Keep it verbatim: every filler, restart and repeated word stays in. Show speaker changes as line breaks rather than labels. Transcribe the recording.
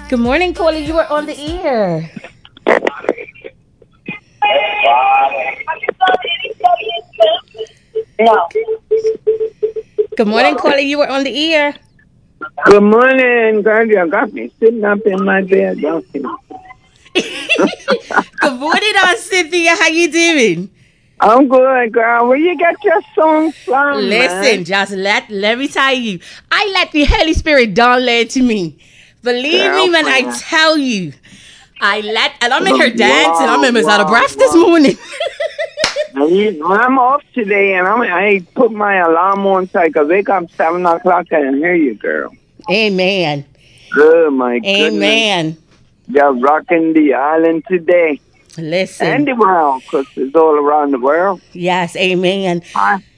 Good morning, Paulie. You were on the air.
No.
Good morning, Paulie. You were on the air.
Good morning, girl. You got me sitting up in my bed, don't you?
Good morning, Aunt Cynthia. How you doing?
I'm good, girl. Where you get your song from,
Listen,
man?
just let let me tell you. I let the Holy Spirit download to me. Believe me when I
Girlfriend.
tell you. I let, and I'm in here dancing.
Wow,
I'm almost out of
wow,
breath this
wow.
morning.
I'm off today, and I'm, I put my alarm on so I can wake up seven o'clock and hear you, girl.
Amen.
Oh, my goodness.
Amen.
You're rocking the island today.
Listen.
And the world, because it's all around the world.
Yes, amen.
Huh?